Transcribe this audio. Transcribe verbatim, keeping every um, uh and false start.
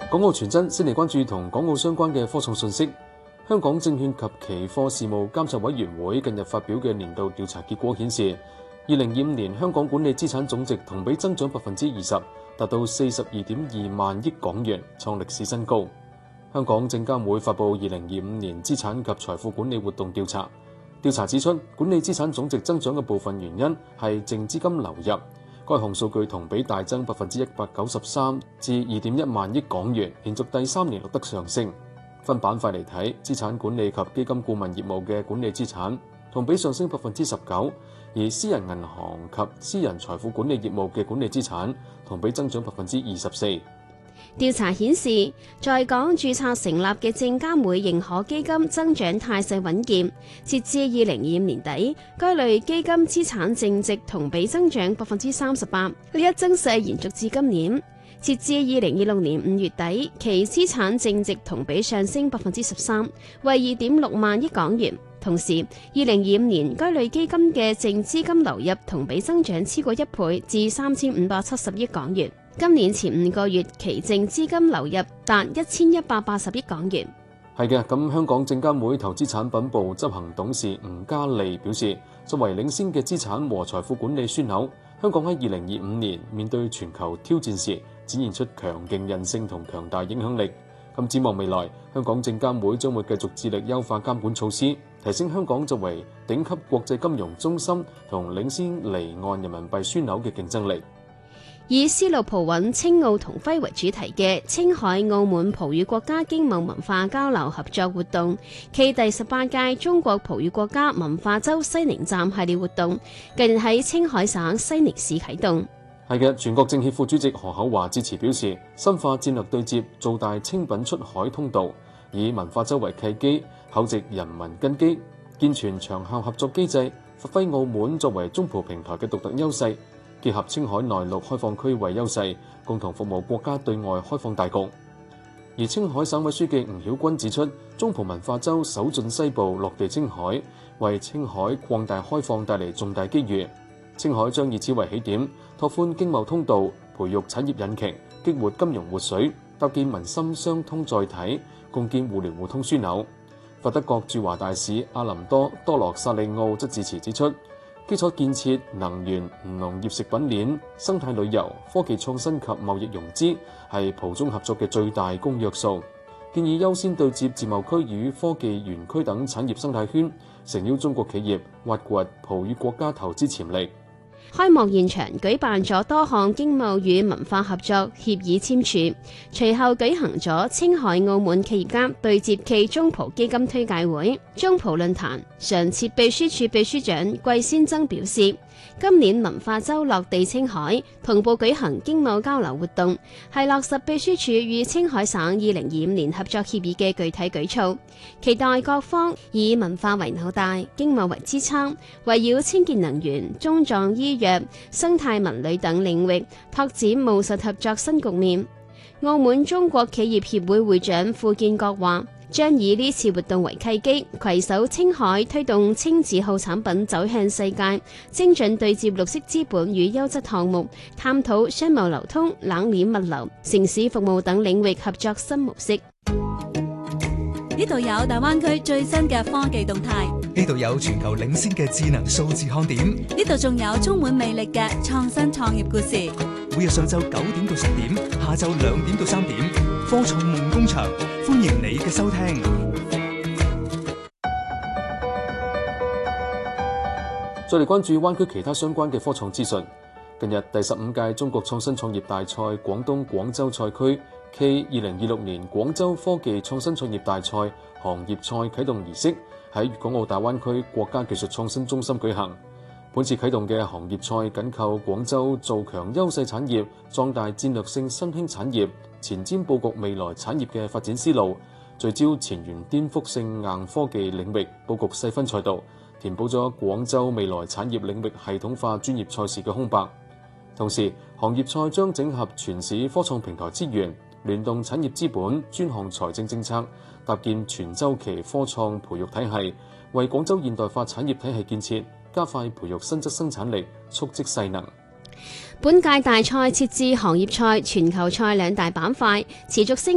港澳傳真先嚟關注同港澳相關嘅科創信息。香港證券及期貨事務監察委員會近日發表嘅年度調查結果顯示，二零二五年香港管理資產總值同比增長百分之二十，達到四十二點二萬億港元，創歷史新高。香港證監會發布二零二五年資產及財富管理活動調查，調查指出，管理資產總值增長嘅部分原因係淨資金流入。該項數據同比大增百分之一百九十三至二點一萬億港元，連續第三年錄得上升。分板塊嚟睇，資產管理及基金顧問業務嘅管理資產同比上升百分之十九，而私人銀行及私人財富管理業務嘅管理資產同比增長百分之二十四。 調查顯示，在港註冊成立嘅證監會認可基金增長態勢穩健，截至二零二五年底，該類基金資產淨值同比增長百分之三十八，呢一增勢延續至今年。截至二零二六年五月底，其資產淨值同比上升百分之十三，為二點六萬億港元。同時，二零二五年該類基金嘅淨資金流入同比增長超過一倍，至三千五百七十億港元。今年前五個月，其淨資金流入達一千一百八十億港元。 係嘅，咁香港證監會投資產品部執行董事吳嘉利表示，作為領先嘅資產和財富管理樞紐，香港喺二零二五年面對全球挑戰時，展現出強勁韌性同強大影響力。咁展望未來，香港證監會將會繼續致力優化監管措施，提升香港作為頂級國際金融中心同領先離岸人民幣樞紐嘅競爭力。 以絲路葡韻、青奧同徽為主題嘅青海澳門葡語國家經貿文化交流合作活動暨第十八屆中國葡語國家文化周西寧站系列活動，近日喺青海省西寧市啟動。 係嘅，全國政協副主席何厚鏵致辭表示，深化戰略對接，做大清品出海通道，以文化周為契機，厚植人民根基，健全長效合作機制，發揮澳門作為中葡平台嘅獨特優勢，結合青海內陸開放區為優勢，共同服務國家對外開放大局。而青海省委書記吳曉軍指出，中葡文化周首進西部，落地青海，為青海擴大開放帶嚟重大機遇。青海將以此為起點，拓寬經貿通道，培育產業引擎，激活金融活水，搭建民心相通載體，共建互聯互通樞紐。法德國駐華大使阿林多多羅薩利奧則致辭指出，基礎建設、能源、農業食品鏈、生態旅遊、科技創新及貿易融資係葡中合作嘅最大公約數，建議優先對接自貿區與科技園區等產業生態圈，誠邀中國企業挖掘葡語國家投資潛力。 開幕現場舉辦咗多項經貿與文化合作協議簽署，隨後舉行咗青海澳門企業家對接暨中葡基金推介會。中葡論壇常設秘書處秘書長季先增表示，今年文化周落地青海，同步舉行經貿交流活動，係落實秘書處與青海省二零二五年合作協議嘅具體舉措。期待各方以文化為紐帶，經貿為支撐，圍繞清潔能源、中藏醫藥、生態文旅等領域拓展務實合作新局面。澳門中國企業協會會長傅建國話，將以呢次活動為契機，攜手青海推動青字號產品走向世界，精準對接綠色資本與優質項目，探討商貿流通、冷鏈物流、城市服務等領域合作新模式。 呢度有大灣區最新嘅科技動態， 呢度有全球領先嘅智能數字看點， 呢度仲有充滿魅力嘅創新創業故事。 每日上晝九點到十點，下晝兩點到三點，科創夢工場，歡迎你嘅收聽。 再嚟關注灣區其他相關嘅科創資訊。近日第十五屆中國創新創業大賽廣東廣州賽區暨二零二六年廣州科技創新創業大賽行業賽啟動儀式喺粵港澳大灣區國家技術創新中心舉行。本次啟動嘅行業賽緊扣廣州做強優勢產業、壯大戰略性新興產業、前瞻佈局未來產業嘅發展思路，聚焦前沿顛覆性硬科技領域佈局細分賽道，填補咗廣州未來產業領域系統化專業賽事嘅空白。同時，行業賽將整合全市科創平台資源，聯動產業資本、專項財政政策，搭建全週期科創培育體系，為廣州現代化產業體系建設加快培育新質生產力，蓄積勢能。 本屆大賽設置行業賽、全球賽兩大板塊，持續升